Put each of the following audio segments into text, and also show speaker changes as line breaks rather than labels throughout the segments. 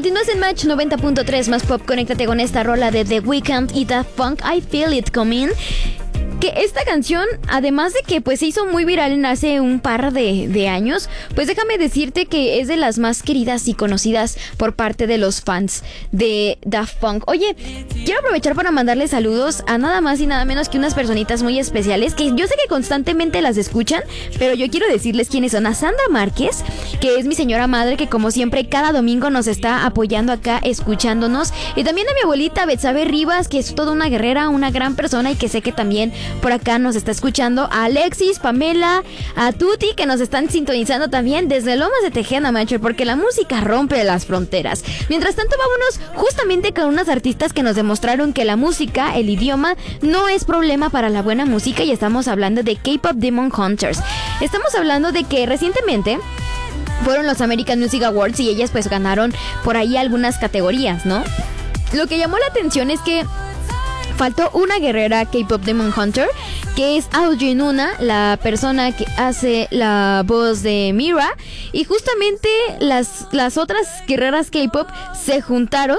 Continúas en Match 90.3 más pop. Conéctate con esta rola de The Weeknd y Daft Punk, I Feel It Coming. Que esta canción, además de que pues se hizo muy viral hace un par de años, pues déjame decirte que es de las más queridas y conocidas por parte de los fans de Daft Punk. Oye, quiero aprovechar para mandarle saludos a nada más y nada menos que unas personitas muy especiales que yo sé que constantemente las escuchan, pero yo quiero decirles quiénes son. A Sandra Márquez, que es mi señora madre, que como siempre cada domingo nos está apoyando acá, escuchándonos. Y también a mi abuelita Betsabe Rivas, que es toda una guerrera, una gran persona y que sé que también por acá nos está escuchando. A Alexis, Pamela, a Tuti, que nos están sintonizando también desde Lomas de Tejeda, macho, porque la música rompe las fronteras. Mientras tanto, vámonos justamente con unas artistas que nos demostraron que la música, el idioma, no es problema para la buena música, y estamos hablando de K-Pop Demon Hunters. Estamos hablando de que recientemente fueron los American Music Awards y ellas pues ganaron por ahí algunas categorías, ¿no? Lo que llamó la atención es que faltó una guerrera K-Pop Demon Hunter, que es Audrey Nuna, la persona que hace la voz de Mira. Y justamente las otras guerreras K-Pop se juntaron,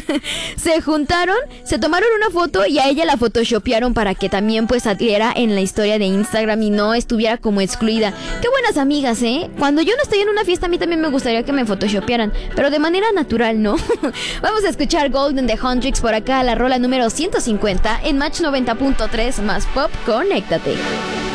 se tomaron una foto y a ella la photoshopearon para que también pues saliera en la historia de Instagram y no estuviera como excluida. Qué buenas amigas, ¿eh? Cuando yo no estoy en una fiesta, a mí también me gustaría que me photoshopearan, pero de manera natural, ¿no? Vamos a escuchar Golden de Huntrix por acá, la rola número 150 en Match 90.3 más pop. Conéctate.